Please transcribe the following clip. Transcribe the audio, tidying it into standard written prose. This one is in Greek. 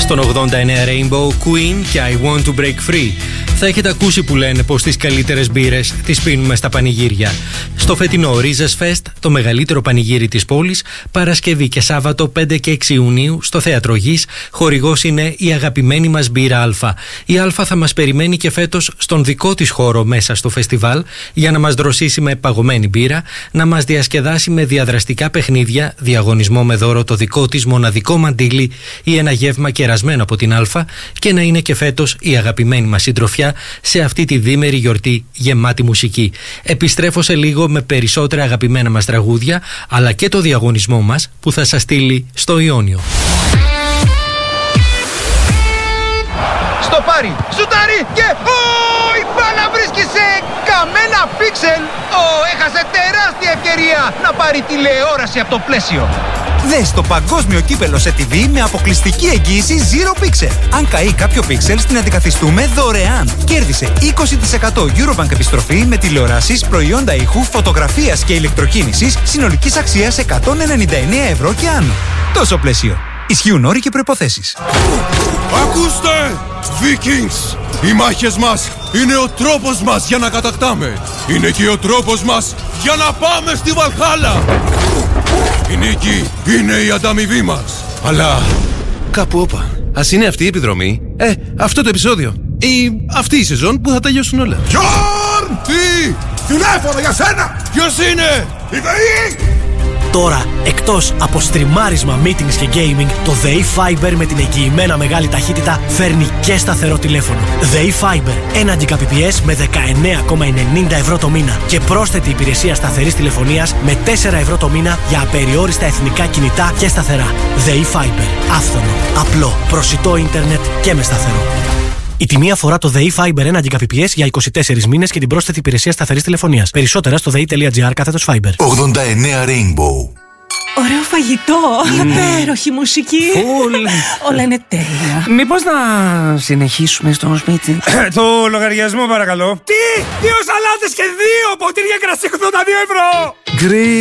Στον 89 Rainbow, Queen και I Want to Break Free. Θα έχετε ακούσει που λένε πως τις καλύτερες μπύρες τις πίνουμε στα πανηγύρια. Στο φετινό Rizas Fest, το μεγαλύτερο πανηγύρι της πόλης, Παρασκευή και Σάββατο 5 και 6 Ιουνίου στο Θέατρο Γης, χορηγός είναι η αγαπημένη μας μπύρα Α. Η Α θα μας περιμένει και φέτος στον δικό της χώρο μέσα στο φεστιβάλ για να μας δροσίσει με παγωμένη μπύρα, να μας διασκεδάσει με διαδραστικά παιχνίδια, διαγωνισμό με δώρο το δικό της μοναδικό μαντίλι ή ένα γεύμα κερασμένο από την Α και να είναι και φέτος η αγαπημένη μας συντροφιά σε αυτή τη διήμερη γιορτή γεμάτη μουσική. Επιστρέφω σε λίγο με περισσότερα αγαπημένα μας τραγούδια, αλλά και το διαγωνισμό μας που θα σας στείλει στο Ιόνιο. Στο πάρει, σουτάρει και η μπάλα βρίσκει σε καμένα πίξελ. Έχασε τεράστια ευκαιρία να πάρει τηλεόραση από το πλαίσιο. Δες το παγκόσμιο κύπελο σε TV με αποκλειστική εγγύηση Zero Pixel. Αν καεί κάποιο πίξελ, την αντικαθιστούμε δωρεάν. Κέρδισε 20% Eurobank επιστροφή με τηλεοράσεις, προϊόντα ήχου, φωτογραφίας και ηλεκτροκίνησης συνολικής αξίας 199 ευρώ και άνω. Τόσο πλαίσιο. Ισχύουν όροι και προϋποθέσεις. Ακούστε! Vikings! Οι μάχες μας είναι ο τρόπος μας για να κατακτάμε. Είναι και ο τρόπος μας για να πάμε στη Βαλχάλα. Η νίκη είναι η ανταμοιβή μας. Αλλά κάπου όπα. Ας είναι αυτή η επιδρομή, αυτό το επεισόδιο ή αυτή η σεζόν που θα τελειώσουν όλα. Γιόρν! Τι! Τηλέφωνο για σένα! Ποιος είναι? Η ΔΕΗ! Τώρα, εκτός από στριμάρισμα, meetings και gaming, το ΔΕΗ Fiber με την εγγυημένα μεγάλη ταχύτητα φέρνει και σταθερό τηλέφωνο. ΔΕΗ Fiber, 1 Gbps με 19,90 ευρώ το μήνα και πρόσθετη υπηρεσία σταθερής τηλεφωνίας με 4 ευρώ το μήνα για απεριόριστα εθνικά κινητά και σταθερά. ΔΕΗ Fiber, άφθονο, απλό, προσιτό ίντερνετ και με σταθερό. Η τιμή αφορά το ΔΕΗ Fiber 1 Gbps για 24 μήνες και την πρόσθετη υπηρεσία σταθερής τηλεφωνίας. Περισσότερα στο dei.gr/Fiber. 89 Rainbow. Ωραίο φαγητό, υπέροχη μουσική. Όλα είναι τέλεια. Μήπως να συνεχίσουμε στο σπίτι? Το λογαριασμό παρακαλώ. Τι! 2 σαλάτες και 2 ποτήρια κρασί 82 ευρώ!